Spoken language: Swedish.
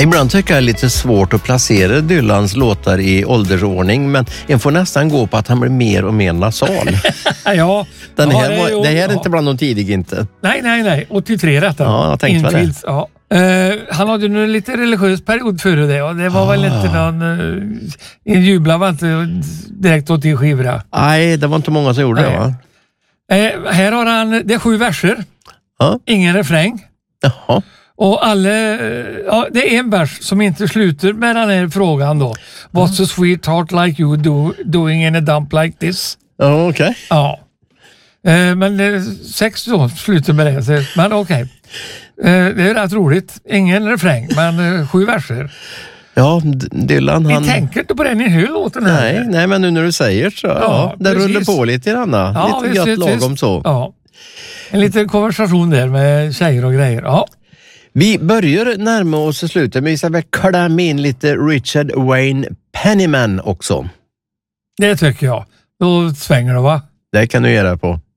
Ibland tycker jag det är lite svårt att placera Dylans låtar i åldersordning, men en får nästan gå på att han blir mer och mer nasal. Ja. Det här är inte bland de tidiga inte. Nej. 83 detta. Ja, jag tänkte väl det. Ja. Han hade nu en lite religiös period före det, och det var väl inte någon... En jubla var inte direkt åt i skivra. Nej, det var inte många som gjorde det, va? Här har han, det är 7 verser. Ja. Ingen refräng. Jaha. Och det är en vers som inte slutar med den här frågan då. What's a sweetheart like you doing in a dump like this? Ja, okej. Ja. Men 6 då slutar med det. Men okej. Det är rätt roligt. Ingen refräng, men 7 verser. Ja, Dylan han... Ni tänker inte på den i hur låten här? Nej, men nu när du säger så. Ja, det rullar på lite grann. Ja, lite gött lagom så. Ja. En liten konversation där med tjejer och grejer. Ja. Vi börjar närma oss slutet, men vi ska väl klämma in lite Richard Wayne Pennyman också. Det tycker jag. Då svänger det, va? Det kan du göra på.